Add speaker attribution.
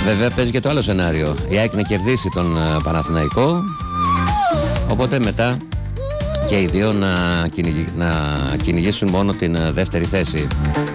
Speaker 1: Βέβαια παίζει και το άλλο σενάριο. Η ΑΕΚ να κερδίσει τον Παναθηναϊκό, οπότε μετά και οι δύο να κυνηγήσουν μόνο την δεύτερη θέση.